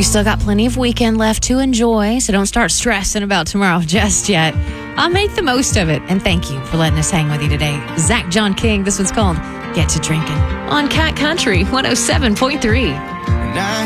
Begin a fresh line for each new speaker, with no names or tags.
You still got plenty of weekend left to enjoy, so don't start stressing about tomorrow just yet. I'll make the most of it, and thank you for letting us hang with you today. Zach John King, this one's called Get to Drinking on Cat Country 107.3.